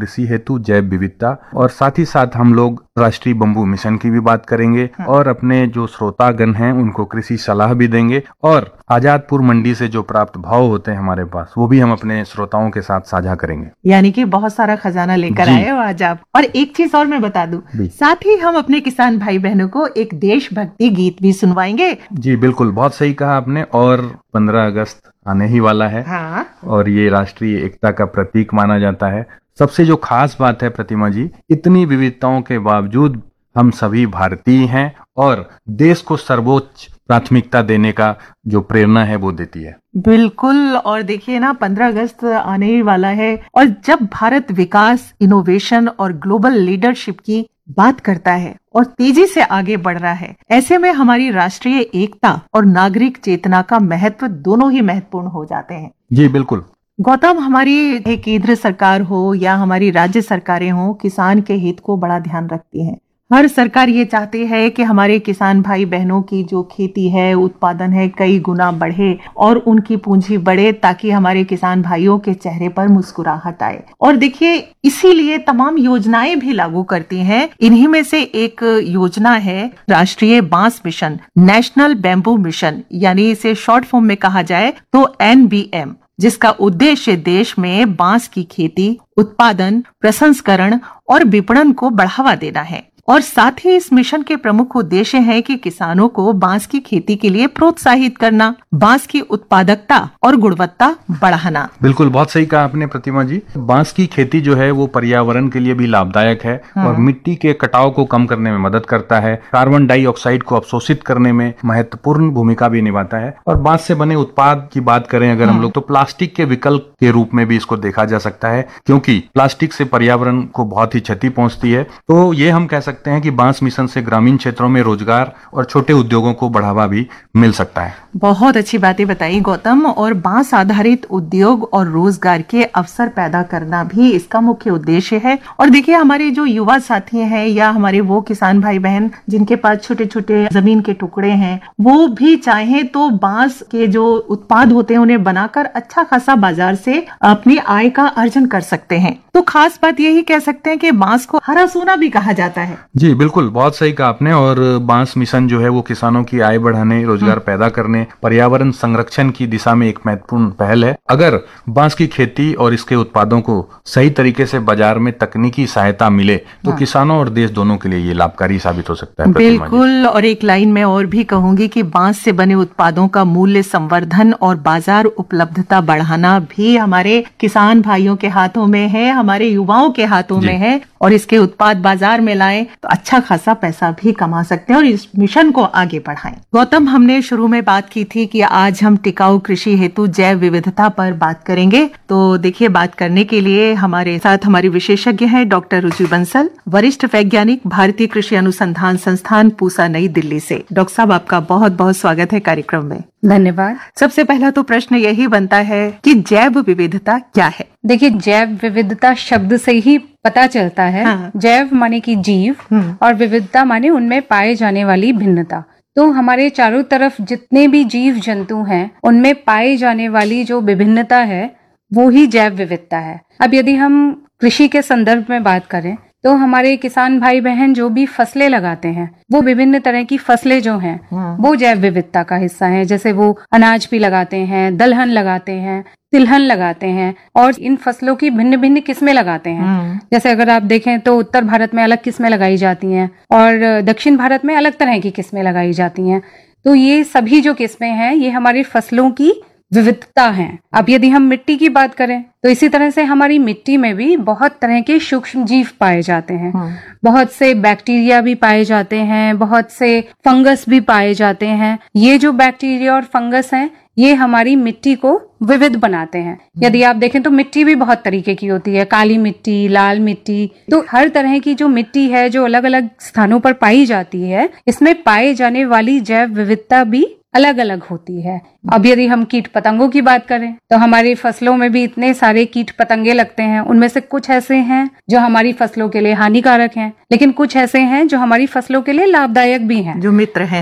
कृषि हेतु जैव विविधता, और साथ ही साथ हम लोग राष्ट्रीय बंबू मिशन की भी बात करेंगे और अपने जो श्रोतागण हैं उनको कृषि सलाह भी देंगे, और आजादपुर मंडी से जो प्राप्त भाव होते हैं हमारे पास वो भी हम अपने श्रोताओं के साथ साझा करेंगे। यानी कि बहुत सारा खजाना लेकर आए हो आज आप। और एक चीज और मैं बता दूं, साथ ही हम अपने किसान भाई बहनों को एक देशभक्ति गीत भी सुनवाएंगे। जी बिल्कुल, बहुत सही कहा आपने। और 15 अगस्त आने ही वाला है। हाँ। और ये राष्ट्रीय एकता का प्रतीक माना जाता है। सबसे जो खास बात है प्रतिमा जी, इतनी विविधताओं के बावजूद हम सभी भारतीय हैं और देश को सर्वोच्च प्राथमिकता देने का जो प्रेरणा है वो देती है। बिल्कुल। और देखिए ना, 15 अगस्त आने ही वाला है, और जब भारत विकास, इनोवेशन और ग्लोबल लीडरशिप की बात करता है और तेजी से आगे बढ़ रहा है, ऐसे में हमारी राष्ट्रीय एकता और नागरिक चेतना का महत्व दोनों ही महत्वपूर्ण हो जाते हैं। जी बिल्कुल गौतम, हमारी केंद्र सरकार हो या हमारी राज्य सरकारें हो, किसान के हित को बड़ा ध्यान रखती हैं। हर सरकार ये चाहती है कि हमारे किसान भाई बहनों की जो खेती है, उत्पादन है, कई गुना बढ़े और उनकी पूंजी बढ़े, ताकि हमारे किसान भाइयों के चेहरे पर मुस्कुराहट आए। और देखिए, इसीलिए तमाम योजनाएं भी लागू करती हैं। इन्हीं में से एक योजना है राष्ट्रीय बांस मिशन, नेशनल बैम्बू मिशन, यानी इसे शॉर्ट फॉर्म में कहा जाए तो NBM, जिसका उद्देश्य देश में बांस की खेती, उत्पादन, प्रसंस्करण और विपणन को बढ़ावा देना है। और साथ ही इस मिशन के प्रमुख उद्देश्य है कि किसानों को बांस की खेती के लिए प्रोत्साहित करना, बांस की उत्पादकता और गुणवत्ता बढ़ाना। बिल्कुल, बहुत सही कहा आपने प्रतिमा जी। बांस की खेती जो है वो पर्यावरण के लिए भी लाभदायक है और मिट्टी के कटाव को कम करने में मदद करता है, कार्बन डाइऑक्साइड को अवशोषित करने में महत्वपूर्ण भूमिका भी निभाता है। और बांस से बने उत्पाद की बात करें अगर हम लोग, तो प्लास्टिक के विकल्प के रूप में भी इसको देखा जा सकता है, क्योंकि प्लास्टिक से पर्यावरण को बहुत ही क्षति पहुंचती है। तो ये हम कह सकते हैं कि बांस मिशन से ग्रामीण क्षेत्रों में रोजगार और छोटे उद्योगों को बढ़ावा भी मिल सकता है। बहुत अच्छी बातें बताई गौतम। और बांस आधारित उद्योग और रोजगार के अवसर पैदा करना भी इसका मुख्य उद्देश्य है। और देखिए, हमारे जो युवा साथी हैं या हमारे वो किसान भाई बहन जिनके पास छोटे छोटे जमीन के टुकड़े हैं, वो भी चाहें तो बांस के जो उत्पाद होते हैं उन्हें बनाकर अच्छा खासा बाजार से अपनी आय का अर्जन कर सकते हैं। तो खास बात यही कह सकते हैं कि बांस को हरा सोना भी कहा जाता है। जी बिल्कुल, बहुत सही कहा आपने। और बांस मिशन जो है वो किसानों की आय बढ़ाने, रोजगार पैदा करने, पर्यावरण संरक्षण की दिशा में एक महत्वपूर्ण पहल है। अगर बांस की खेती और इसके उत्पादों को सही तरीके से बाजार में तकनीकी सहायता मिले तो किसानों और देश दोनों के लिए ये लाभकारी साबित हो सकता है। बिल्कुल। और एक लाइन में और भी कहूंगी कि बांस से बने उत्पादों का मूल्य संवर्धन और बाजार उपलब्धता बढ़ाना भी हमारे किसान भाइयों के हाथों में है, हमारे युवाओं के हाथों में है। और इसके उत्पाद बाजार में लाएं तो अच्छा खासा पैसा भी कमा सकते हैं और इस मिशन को आगे बढ़ाएं। गौतम, हमने शुरू में बात की थी कि आज हम टिकाऊ कृषि हेतु जैव विविधता पर बात करेंगे। तो देखिए, बात करने के लिए हमारे साथ हमारी विशेषज्ञ हैं डॉक्टर रुचि बंसल, वरिष्ठ वैज्ञानिक, भारतीय कृषि अनुसंधान संस्थान, पूसा, नई दिल्ली से। डॉक्टर साहब, आपका बहुत बहुत स्वागत है कार्यक्रम में। धन्यवाद। सबसे पहला तो प्रश्न यही बनता है कि जैव विविधता क्या है? देखिए, जैव विविधता शब्द से ही पता चलता है। जैव माने कि जीव और विविधता माने उनमें पाए जाने वाली भिन्नता। तो हमारे चारों तरफ जितने भी जीव जंतु हैं उनमें पाए जाने वाली जो विभिन्नता है वो ही जैव विविधता है। अब यदि हम कृषि के संदर्भ में बात करें तो हमारे किसान भाई बहन जो भी फसलें लगाते हैं वो विभिन्न तरह की फसलें जो हैं वो जैव विविधता का हिस्सा हैं। जैसे वो अनाज भी लगाते हैं, दलहन लगाते हैं, तिलहन लगाते हैं और इन फसलों की भिन्न भिन्न किस्में लगाते हैं। जैसे अगर आप देखें तो उत्तर भारत में अलग किस्में लगाई जाती हैं और दक्षिण भारत में अलग तरह की किस्में लगाई जाती हैं। तो ये सभी जो किस्में हैं ये हमारी फसलों की विविधता है। अब यदि हम मिट्टी की बात करें तो इसी तरह से हमारी मिट्टी में भी बहुत तरह के सूक्ष्म जीव पाए जाते हैं। बहुत से बैक्टीरिया भी पाए जाते हैं, बहुत से फंगस भी पाए जाते हैं। ये जो बैक्टीरिया और फंगस हैं ये हमारी मिट्टी को विविध बनाते हैं। यदि आप देखें तो मिट्टी भी बहुत तरीके की होती है, काली मिट्टी, लाल मिट्टी। तो हर तरह की जो मिट्टी है जो अलग अलग स्थानों पर पाई जाती है, इसमें पाए जाने वाली जैव विविधता भी अलग अलग होती है। अब यदि हम कीट पतंगों की बात करें तो हमारी फसलों में भी इतने सारे कीट पतंगे लगते हैं। उनमें से कुछ ऐसे हैं जो हमारी फसलों के लिए हानिकारक हैं, लेकिन कुछ ऐसे हैं जो हमारी फसलों के लिए लाभदायक भी हैं, जो मित्र हैं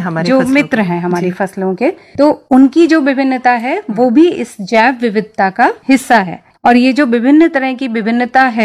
हमारी फसलों के। तो उनकी जो विभिन्नता है वो भी इस जैव विविधता का हिस्सा है। और ये जो विभिन्न तरह की विभिन्नता है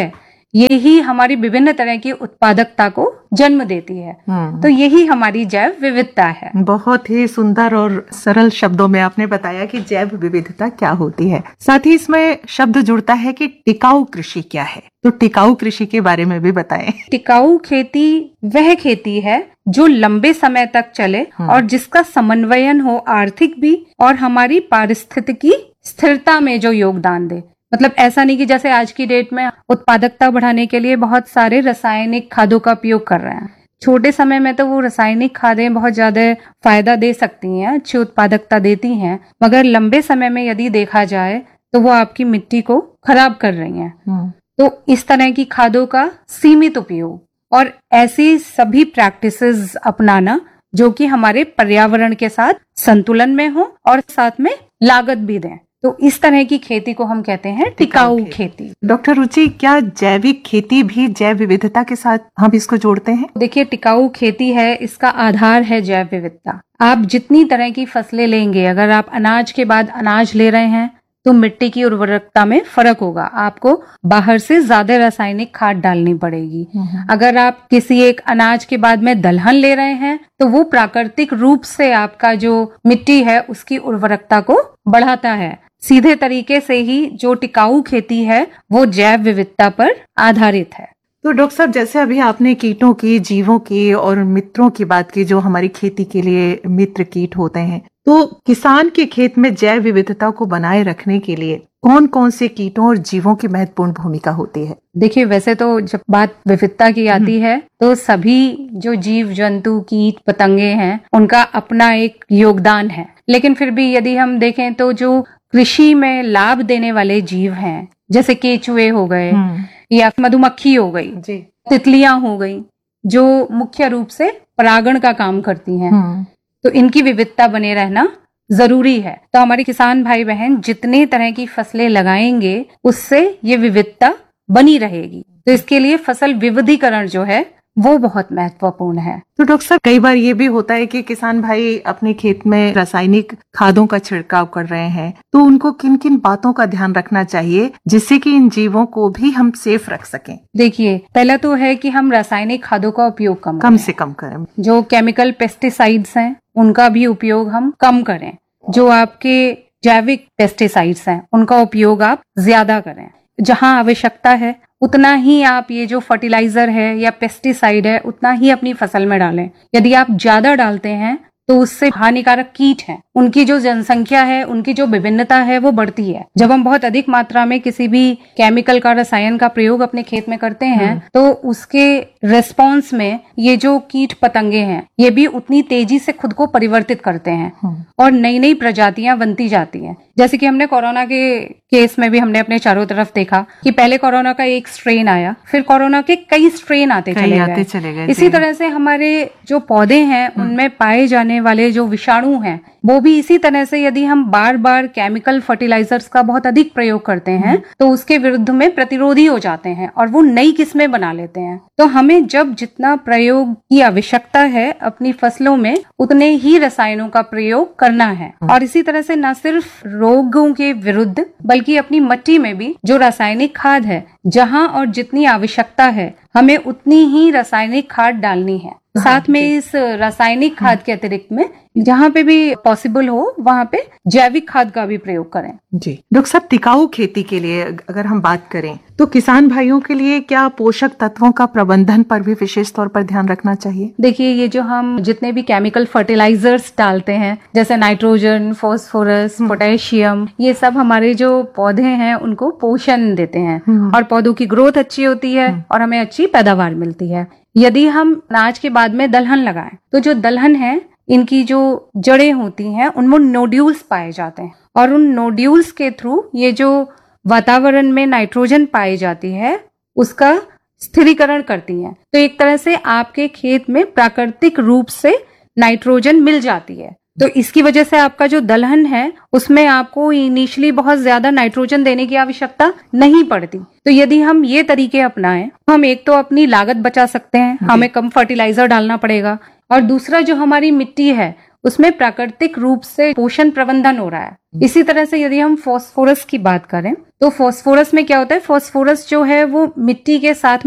यही हमारी विभिन्न तरह की उत्पादकता को जन्म देती है। तो यही हमारी जैव विविधता है। बहुत ही सुंदर और सरल शब्दों में आपने बताया कि जैव विविधता क्या होती है। साथ ही इसमें शब्द जुड़ता है कि टिकाऊ कृषि क्या है, तो टिकाऊ कृषि के बारे में भी बताएं। टिकाऊ खेती वह खेती है जो लंबे समय तक चले और जिसका समन्वयन हो आर्थिक भी और हमारी पारिस्थितिकी स्थिरता में जो योगदान दे। मतलब ऐसा नहीं कि जैसे आज की डेट में उत्पादकता बढ़ाने के लिए बहुत सारे रासायनिक खादों का उपयोग कर रहे हैं। छोटे समय में तो वो रासायनिक खादें बहुत ज्यादा फायदा दे सकती हैं, अच्छी उत्पादकता देती हैं, मगर लंबे समय में यदि देखा जाए तो वो आपकी मिट्टी को खराब कर रही हैं। तो इस तरह की खादों का सीमित उपयोग और ऐसी सभी प्रैक्टिसेस अपनाना जो कि हमारे पर्यावरण के साथ संतुलन में हो और साथ में लागत भी दें, तो इस तरह की खेती को हम कहते हैं टिकाऊ खेती। डॉक्टर रुचि, क्या जैविक खेती भी जैव विविधता के साथ हम इसको जोड़ते हैं? देखिए, टिकाऊ खेती है, इसका आधार है जैव विविधता। आप जितनी तरह की फसलें लेंगे, अगर आप अनाज के बाद अनाज ले रहे हैं तो मिट्टी की उर्वरकता में फर्क होगा, आपको बाहर से ज्यादा रासायनिक खाद डालनी पड़ेगी। अगर आप किसी एक अनाज के बाद में दलहन ले रहे हैं तो वो प्राकृतिक रूप से आपका जो मिट्टी है उसकी उर्वरकता को बढ़ाता है। सीधे तरीके से ही जो टिकाऊ खेती है वो जैव विविधता पर आधारित है। तो डॉक्टर साहब, जैसे अभी आपने कीटों की, जीवों की और मित्रों की बात की जो हमारी खेती के लिए मित्र कीट होते हैं, तो किसान के खेत में जैव विविधता को बनाए रखने के लिए कौन कौन से कीटों और जीवों की महत्वपूर्ण भूमिका होती है? देखिए, वैसे तो जब बात विविधता की आती है तो सभी जो जीव जंतु, कीट पतंगे हैं उनका अपना एक योगदान है, लेकिन फिर भी यदि हम देखें तो जो कृषि में लाभ देने वाले जीव हैं, जैसे केचुए हो गए या मधुमक्खी हो गई, तितलियां हो गई, जो मुख्य रूप से परागण का काम करती हैं, तो इनकी विविधता बने रहना जरूरी है। तो हमारे किसान भाई बहन जितने तरह की फसलें लगाएंगे उससे ये विविधता बनी रहेगी। तो इसके लिए फसल विविधीकरण जो है वो बहुत महत्वपूर्ण है। तो डॉक्टर साहब, कई बार ये भी होता है कि किसान भाई अपने खेत में रासायनिक खादों का छिड़काव कर रहे हैं, तो उनको किन किन बातों का ध्यान रखना चाहिए जिससे कि इन जीवों को भी हम सेफ रख सकें? देखिए, पहला तो है कि हम रासायनिक खादों का उपयोग कम से कम करें। जो केमिकल पेस्टिसाइड्स हैं उनका भी उपयोग हम कम करें। जो आपके जैविक पेस्टिसाइड्स हैं उनका उपयोग आप ज्यादा करें। जहां आवश्यकता है उतना ही आप ये जो फर्टिलाइजर है या पेस्टिसाइड है उतना ही अपनी फसल में डालें। यदि आप ज्यादा डालते हैं तो उससे हानिकारक कीट हैं, उनकी जो जनसंख्या है, उनकी जो विभिन्नता है वो बढ़ती है। जब हम बहुत अधिक मात्रा में किसी भी केमिकल का, रसायन का प्रयोग अपने खेत में करते हैं तो उसके रिस्पॉन्स में ये जो कीट पतंगे हैं ये भी उतनी तेजी से खुद को परिवर्तित करते हैं और नई नई प्रजातियां बनती जाती हैं। जैसे कि हमने कोरोना के केस में भी हमने अपने चारों तरफ देखा कि पहले कोरोना का एक स्ट्रेन आया, फिर कोरोना के कई स्ट्रेन आते चले गए। इसी तरह से हमारे जो पौधे हैं उनमें पाए जाने वाले जो विषाणु हैं वो भी इसी तरह से, यदि हम बार बार केमिकल फर्टिलाइजर्स का बहुत अधिक प्रयोग करते हैं तो उसके विरुद्ध में प्रतिरोधी हो जाते हैं और वो नई किस्में बना लेते हैं। तो हमें जब जितना प्रयोग की आवश्यकता है अपनी फसलों में उतने ही रसायनों का प्रयोग करना है। और इसी तरह से न सिर्फ रोगों के विरुद्ध बल्कि अपनी मिट्टी में भी जो रासायनिक खाद है, जहां और जितनी आवश्यकता है हमें उतनी ही रासायनिक खाद डालनी है। साथ में इस रासायनिक खाद के अतिरिक्त में जहाँ पे भी पॉसिबल हो वहाँ पे जैविक खाद का भी प्रयोग करें। जी डॉक्टर साहब, टिकाऊ खेती के लिए अगर हम बात करें तो किसान भाइयों के लिए क्या पोषक तत्वों का प्रबंधन पर भी विशेष तौर पर ध्यान रखना चाहिए? देखिए, ये जो हम जितने भी केमिकल फर्टिलाइजर्स डालते हैं जैसे नाइट्रोजन, फास्फोरस, पोटेशियम, ये सब हमारे जो पौधे हैं उनको पोषण देते हैं और पौधों की ग्रोथ अच्छी होती है और हमें अच्छी पैदावार मिलती है। यदि हम अनाज के बाद में दलहन लगाएं तो जो दलहन है इनकी जो जड़ें होती हैं उनमें नोड्यूल्स पाए जाते हैं और उन नोड्यूल्स के थ्रू ये जो वातावरण में नाइट्रोजन पाई जाती है उसका स्थिरीकरण करती हैं। तो एक तरह से आपके खेत में प्राकृतिक रूप से नाइट्रोजन मिल जाती है। तो इसकी वजह से आपका जो दलहन है उसमें आपको इनिशियली बहुत ज्यादा नाइट्रोजन देने की आवश्यकता नहीं पड़ती। तो यदि हम ये तरीके अपनाएं हम एक तो अपनी लागत बचा सकते हैं, हमें कम फर्टिलाइजर डालना पड़ेगा, और दूसरा जो हमारी मिट्टी है उसमें प्राकृतिक रूप से पोषण प्रबंधन हो रहा है। इसी तरह से यदि हम फास्फोरस की बात करें तो फास्फोरस में क्या होता है, फास्फोरस जो है वो मिट्टी के साथ